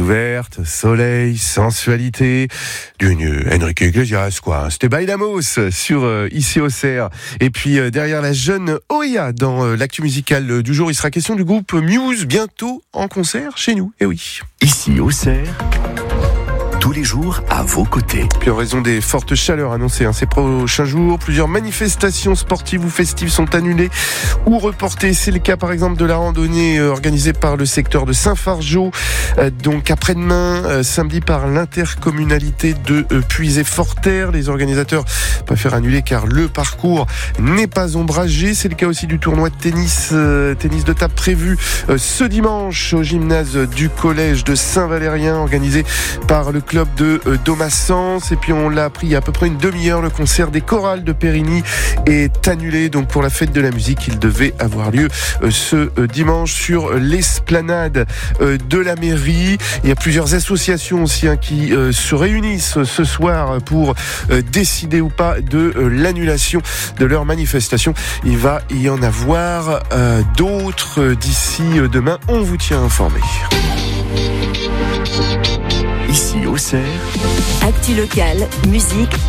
découverte, soleil, sensualité, du Enrique Iglesias, quoi. C'était Bailamos sur Ici Auxerre. Et puis derrière la jeune Oya dans l'actu musical du jour, il sera question du groupe Muse, bientôt en concert chez nous. Et oui. Ici Auxerre, tous les jours à vos côtés. Puis en raison des fortes chaleurs annoncées ces prochains jours, plusieurs manifestations sportives ou festives sont annulées ou reportées. C'est le cas par exemple de la randonnée organisée par le secteur de Saint-Fargeau, donc après-demain, samedi par l'intercommunalité de Puisé-Forterre. Les organisateurs préfèrent annuler car le parcours n'est pas ombragé. C'est le cas aussi du tournoi de tennis de table prévu ce dimanche au gymnase du collège de Saint-Valérien, organisé par le club de Domassens. Et puis on l'a appris il y a à peu près une demi-heure, le concert des chorales de Périgny est annulé. Donc pour la fête de la musique, il devait avoir lieu ce dimanche sur l'esplanade de la mairie. Il y a plusieurs associations aussi qui se réunissent ce soir pour décider ou pas de l'annulation de leur manifestation. Il va y en avoir d'autres d'ici demain. On vous tient informé. Ici Auxerre, actu locale, musique,